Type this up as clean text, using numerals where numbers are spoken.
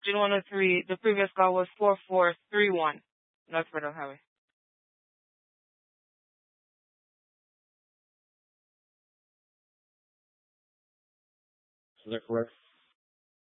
June 103. The previous call was 4431 North Federal Highway. Is that correct?